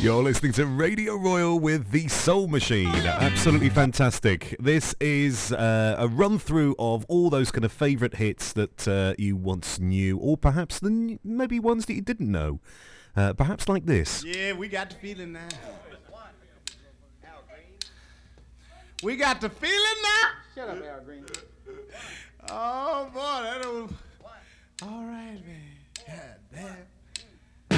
You're listening to Radio Royal with the Soul Machine. Absolutely fantastic. This is a run-through of all those kind of favourite hits that you once knew, or perhaps maybe ones that you didn't know. Perhaps like this. Yeah, we got the feeling now. We got the feeling now. Shut up, Al Green. Oh, boy.